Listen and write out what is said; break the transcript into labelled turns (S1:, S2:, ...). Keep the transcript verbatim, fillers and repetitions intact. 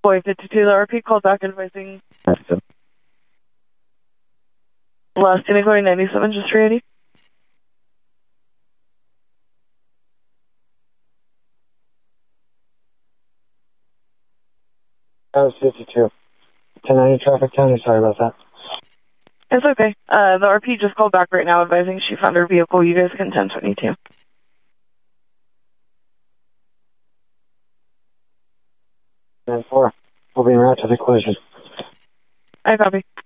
S1: Boy fifty-two, the R P called back advising
S2: That's it.
S1: last category ninety-seven, just ready.
S2: That was fifty-two. ten ninety traffic county, sorry about that.
S1: It's okay. Uh, the R P just called back right now advising she found her vehicle. You guys can ten twenty-two.
S2: nine four. We'll be en route to the collision.
S1: I copy.